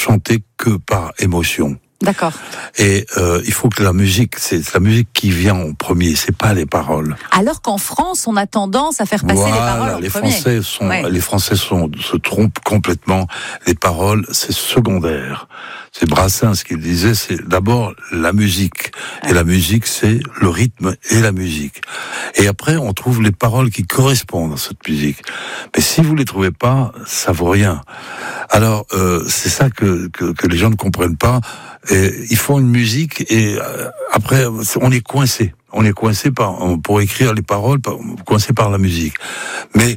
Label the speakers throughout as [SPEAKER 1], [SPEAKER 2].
[SPEAKER 1] chanter que par émotion.
[SPEAKER 2] D'accord.
[SPEAKER 1] Et il faut que la musique, c'est la musique qui vient en premier, c'est pas les paroles.
[SPEAKER 2] Alors qu'en France, on a tendance à faire passer les paroles en premier.
[SPEAKER 1] Les Français se trompent complètement. Les paroles, c'est secondaire. C'est Brassens qui le disait, c'est d'abord la musique. Et la musique, c'est le rythme et la musique. Et après, on trouve les paroles qui correspondent à cette musique. Mais si vous les trouvez pas, ça vaut rien. Alors, c'est ça que les gens ne comprennent pas. Et ils font une musique et après on est coincé. On est coincé pour écrire les paroles, coincé par la musique. Mais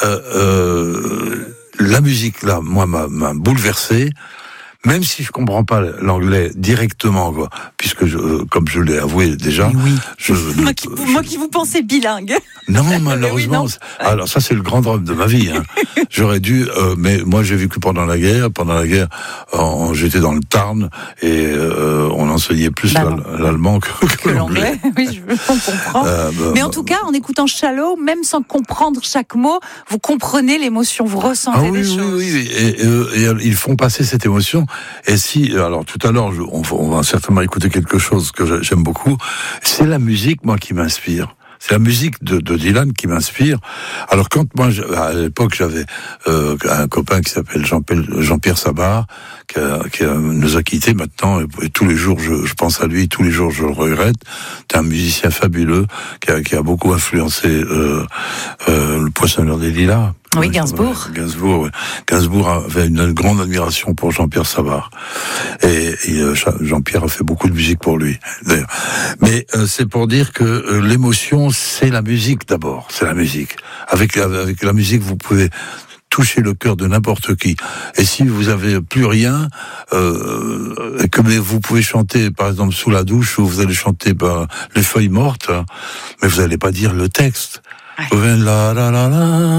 [SPEAKER 1] la musique là, moi, m'a bouleversé. Même si je comprends pas l'anglais directement, quoi, puisque comme je l'ai avoué déjà,
[SPEAKER 2] oui. Moi qui vous pensais bilingue.
[SPEAKER 1] Non, malheureusement. Oui, non. Alors ça, c'est le grand drame de ma vie. Hein. J'aurais dû, mais moi j'ai vécu pendant la guerre. Pendant la guerre, j'étais dans le Tarn et on enseignait plus l'allemand que
[SPEAKER 2] l'anglais. Oui, je comprends. Mais en tout cas, en écoutant Shallow, même sans comprendre chaque mot, vous comprenez l'émotion, vous ressentez des choses.
[SPEAKER 1] Oui. Et ils font passer cette émotion. Et alors tout à l'heure, on va certainement écouter quelque chose que j'aime beaucoup. C'est la musique, moi, qui m'inspire. C'est la musique de Dylan qui m'inspire. Alors quand moi, à l'époque, j'avais un copain qui s'appelle Jean-Pierre Sabar, qui nous a quittés maintenant, et tous les jours je pense à lui, tous les jours je le regrette. C'est un musicien fabuleux qui a beaucoup influencé le Poissonneur des Lilas.
[SPEAKER 2] Oui, Gainsbourg.
[SPEAKER 1] Gainsbourg avait une grande admiration pour Jean-Pierre Sabar. Et Jean-Pierre a fait beaucoup de musique pour lui, d'ailleurs. Mais c'est pour dire que l'émotion, c'est la musique d'abord. C'est la musique. Avec la musique, vous pouvez toucher le cœur de n'importe qui. Et si vous avez plus rien, mais vous pouvez chanter, par exemple, sous la douche, ou vous allez chanter les feuilles mortes, hein, mais vous n'allez pas dire le texte. La la la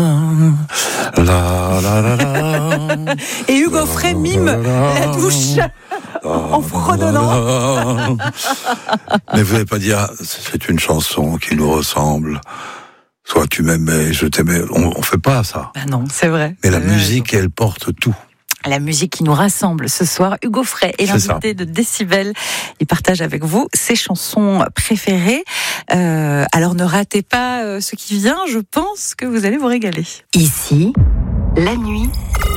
[SPEAKER 1] la.
[SPEAKER 2] Et Hugo Frey mime la douche en fredonnant.
[SPEAKER 1] Mais vous n'allez pas dire c'est une chanson qui nous ressemble. Soit tu m'aimais, je t'aimais. On fait pas ça.
[SPEAKER 2] Ah non, c'est vrai.
[SPEAKER 1] Mais la musique, elle porte tout.
[SPEAKER 2] La musique qui nous rassemble ce soir. Hugo Frey est l'invité de Décibel. Il partage avec vous ses chansons préférées. Alors ne ratez pas ce qui vient. Je pense que vous allez vous régaler.
[SPEAKER 3] Ici, la nuit,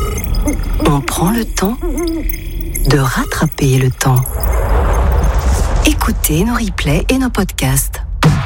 [SPEAKER 3] on prend le temps de rattraper le temps. Écoutez nos replays et nos podcasts.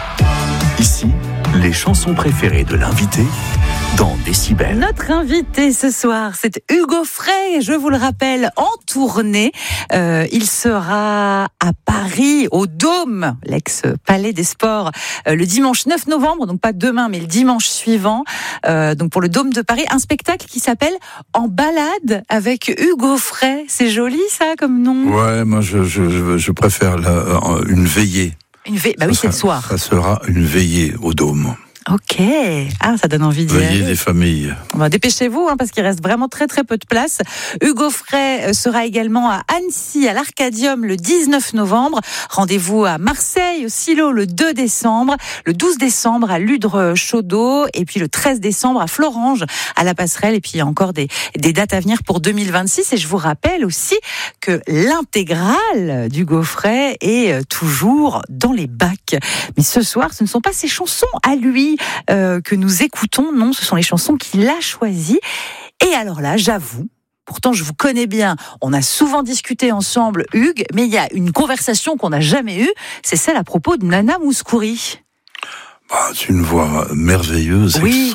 [SPEAKER 4] Ici, les chansons préférées de l'invité dans Décibel.
[SPEAKER 2] Notre invité ce soir, c'est Hugo Frey, je vous le rappelle, en tournée. Il sera à Paris, au Dôme, l'ex-Palais des Sports, le dimanche 9 novembre, donc pas demain, mais le dimanche suivant, donc pour le Dôme de Paris, un spectacle qui s'appelle En balade avec Hugo Frey. C'est joli ça comme nom?
[SPEAKER 1] Ouais, moi je préfère une veillée.
[SPEAKER 2] Bah oui, c'est le soir.
[SPEAKER 1] Ça sera une veillée au Dôme.
[SPEAKER 2] Ok, ça donne envie d'y aller.
[SPEAKER 1] Veillez des familles.
[SPEAKER 2] Dépêchez-vous, parce qu'il reste vraiment très très peu de place. Hugo Frey sera également à Annecy, à l'Arcadium, le 19 novembre. Rendez-vous à Marseille, au Silo, le 2 décembre. Le 12 décembre, à Ludre-Chaudeau. Et puis le 13 décembre, à Florange, à la Passerelle. Et puis il y a encore des dates à venir pour 2026. Et je vous rappelle aussi que l'intégrale d'Hugo Frey est toujours dans les bacs. Mais ce soir, ce ne sont pas ses chansons à lui que nous écoutons, non, ce sont les chansons qu'il a choisies. Et alors là, j'avoue, pourtant je vous connais bien, on a souvent discuté ensemble, Hugues, mais il y a une conversation qu'on n'a jamais eue, c'est celle à propos de Nana Mouskouri.
[SPEAKER 1] C'est une voix merveilleuse,
[SPEAKER 2] oui.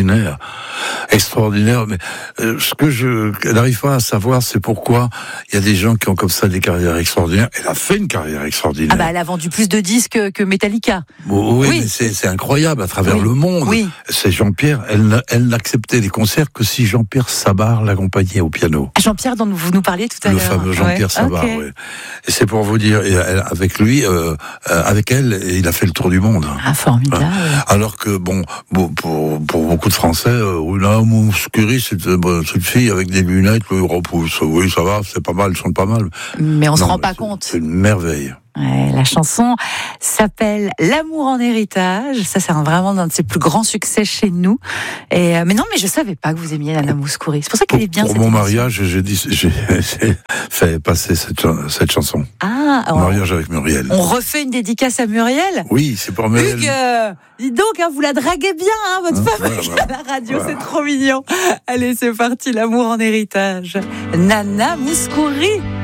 [SPEAKER 1] extraordinaire. Mais ce que je n'arrive pas à savoir, c'est pourquoi il y a des gens qui ont comme ça des carrières extraordinaires. Elle a fait une carrière extraordinaire.
[SPEAKER 2] Elle a vendu plus de disques que Metallica.
[SPEAKER 1] Oui. Mais c'est incroyable à travers le monde.
[SPEAKER 2] Oui.
[SPEAKER 1] C'est Jean-Pierre. Elle n'acceptait les concerts que si Jean-Pierre Sabar l'accompagnait au piano.
[SPEAKER 2] Jean-Pierre dont vous nous parliez tout à l'heure.
[SPEAKER 1] Le fameux Jean-Pierre Sabar. Okay. Oui. Et c'est pour vous dire, avec lui, avec elle, il a fait le tour du monde.
[SPEAKER 2] Ah, formidable.
[SPEAKER 1] Alors que pour beaucoup de Français, Nana Mouskouri, c'est une fille avec des lunettes, oui, ça va, c'est pas mal, chante pas mal.
[SPEAKER 2] Mais on se rend pas compte.
[SPEAKER 1] C'est une merveille.
[SPEAKER 2] Ouais, la chanson s'appelle L'amour en héritage. Ça, c'est vraiment l'un de ses plus grands succès chez nous. Mais je savais pas que vous aimiez Nana Mouskouri. C'est pour ça qu'elle est bien.
[SPEAKER 1] Pour mon mariage, j'ai fait passer cette chanson.
[SPEAKER 2] Ah,
[SPEAKER 1] mariage avec Muriel.
[SPEAKER 2] On refait une dédicace à Muriel.
[SPEAKER 1] Oui, c'est pour Muriel.
[SPEAKER 2] Hugues, dis donc, vous la draguez bien, votre femme à la radio, c'est trop mignon. Allez, c'est parti, L'amour en héritage. Nana Mouskouri.